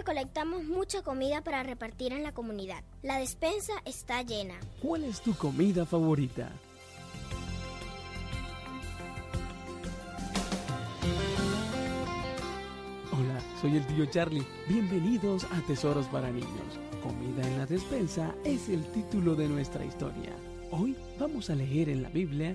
recolectamos mucha comida para repartir en la comunidad. La despensa está llena. ¿Cuál es tu comida favorita? Hola, soy el tío Charlie. Bienvenidos a Tesoros para Niños. Comida en la despensa es el título de nuestra historia. Hoy vamos a leer en la Biblia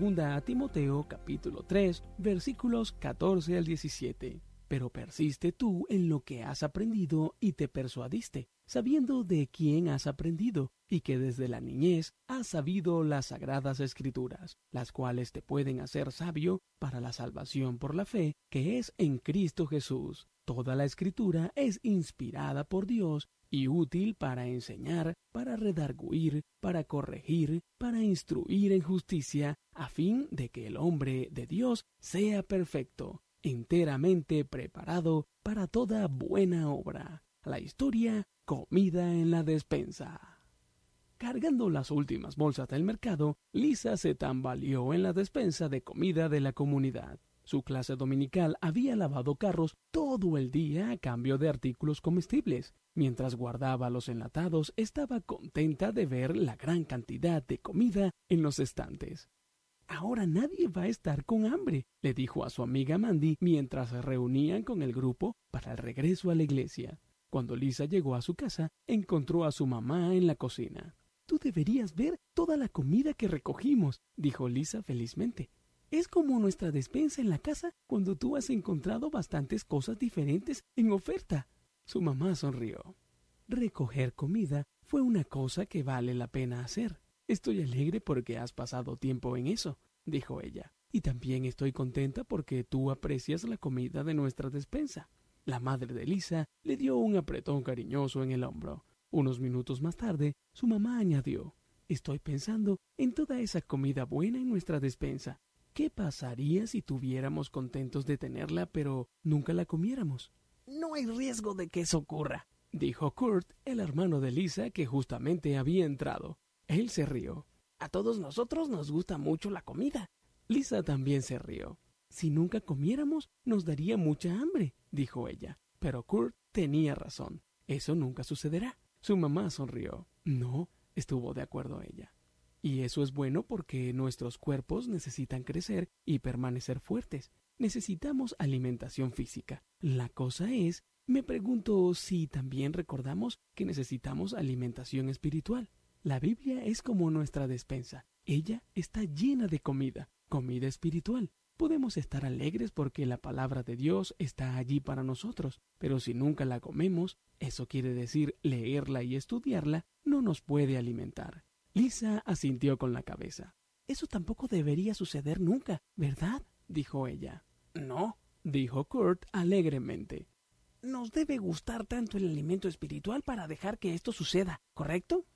2 Timoteo capítulo 3, versículos 14 al 17. Pero persiste tú en lo que has aprendido y te persuadiste, sabiendo de quién has aprendido, y que desde la niñez has sabido las sagradas escrituras, las cuales te pueden hacer sabio para la salvación por la fe que es en Cristo Jesús. Toda la escritura es inspirada por Dios y útil para enseñar, para redarguir, para corregir, para instruir en justicia, a fin de que el hombre de Dios sea perfecto, enteramente preparado para toda buena obra. La historia Comida en la despensa. Cargando las últimas bolsas del mercado, Lisa se tambaleó en la despensa de comida de la comunidad. Su clase dominical había lavado carros todo el día a cambio de artículos comestibles. Mientras guardaba los enlatados, estaba contenta de ver la gran cantidad de comida en los estantes. «Ahora nadie va a estar con hambre», le dijo a su amiga Mandy mientras se reunían con el grupo para el regreso a la iglesia. Cuando Lisa llegó a su casa, encontró a su mamá en la cocina. «Tú deberías ver toda la comida que recogimos», dijo Lisa felizmente. «Es como nuestra despensa en la casa cuando tú has encontrado bastantes cosas diferentes en oferta». Su mamá sonrió. «Recoger comida fue una cosa que vale la pena hacer. Estoy alegre porque has pasado tiempo en eso», dijo ella. «Y también estoy contenta porque tú aprecias la comida de nuestra despensa». La madre de Lisa le dio un apretón cariñoso en el hombro. Unos minutos más tarde, su mamá añadió: «Estoy pensando en toda esa comida buena en nuestra despensa. ¿Qué pasaría si estuviéramos contentos de tenerla, pero nunca la comiéramos?» «No hay riesgo de que eso ocurra», dijo Kurt, el hermano de Lisa, que justamente había entrado. Él se rió. «A todos nosotros nos gusta mucho la comida». Lisa también se rió. «Si nunca comiéramos, nos daría mucha hambre», dijo ella. Pero Kurt tenía razón. Eso nunca sucederá. Su mamá sonrió. «No», estuvo de acuerdo ella. «Y eso es bueno porque nuestros cuerpos necesitan crecer y permanecer fuertes. Necesitamos alimentación física. La cosa es, me pregunto si también recordamos que necesitamos alimentación espiritual. La Biblia es como nuestra despensa. Ella está llena de comida espiritual. Podemos estar alegres porque la palabra de Dios está allí para nosotros, pero si nunca la comemos, eso quiere decir leerla y estudiarla, no nos puede alimentar». Lisa asintió con la cabeza. «Eso tampoco debería suceder nunca, ¿verdad?», dijo ella. «No», dijo Kurt alegremente. «Nos debe gustar tanto el alimento espiritual para dejar que esto suceda, ¿correcto?».